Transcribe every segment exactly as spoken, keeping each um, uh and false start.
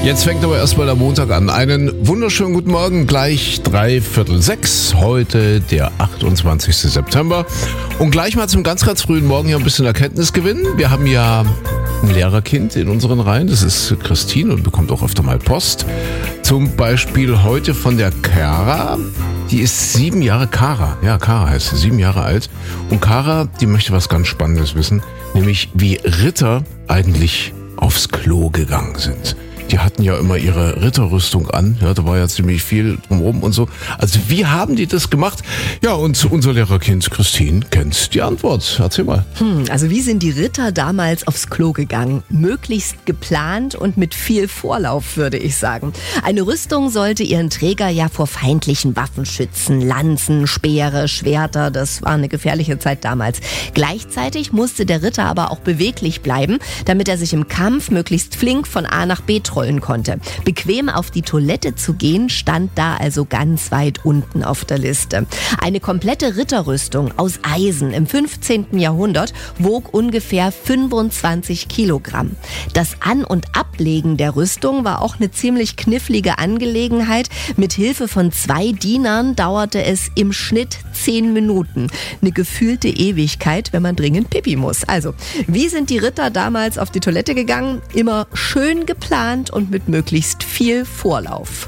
Jetzt fängt aber erstmal der Montag an. Einen wunderschönen guten Morgen, gleich drei Viertel sechs, heute der achtundzwanzigsten September. Und gleich mal zum ganz, ganz frühen Morgen hier ein bisschen Erkenntnisgewinn. Wir haben ja ein Lehrerkind in unseren Reihen, das ist Christine und bekommt auch öfter mal Post. Zum Beispiel heute von der Kara. Die ist sieben Jahre, Kara, ja, Kara heißt sie, sieben Jahre alt. Und Kara, die möchte was ganz Spannendes wissen, nämlich wie Ritter eigentlich aufs Klo gegangen sind. Die hatten ja immer ihre Ritterrüstung an, ja, da war ja ziemlich viel drumherum und so. Also wie haben die das gemacht? Ja, und unser Lehrerkind Christine kennt die Antwort. Erzähl mal. Hm, also wie sind die Ritter damals aufs Klo gegangen? Möglichst geplant und mit viel Vorlauf, würde ich sagen. Eine Rüstung sollte ihren Träger ja vor feindlichen Waffen schützen. Lanzen, Speere, Schwerter, das war eine gefährliche Zeit damals. Gleichzeitig musste der Ritter aber auch beweglich bleiben, damit er sich im Kampf möglichst flink von A nach B rollen konnte. Bequem auf die Toilette zu gehen, stand da also ganz weit unten auf der Liste. Eine komplette Ritterrüstung aus Eisen im fünfzehnten Jahrhundert wog ungefähr fünfundzwanzig Kilogramm. Das An- und Ablegen der Rüstung war auch eine ziemlich knifflige Angelegenheit. Mit Hilfe von zwei Dienern dauerte es im Schnitt zehn Minuten. Eine gefühlte Ewigkeit, wenn man dringend pipi muss. Also, wie sind die Ritter damals auf die Toilette gegangen? Immer schön geplant und mit möglichst viel Vorlauf.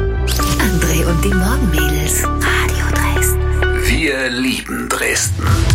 André und die Morgenmädels, Radio Dresden. Wir lieben Dresden.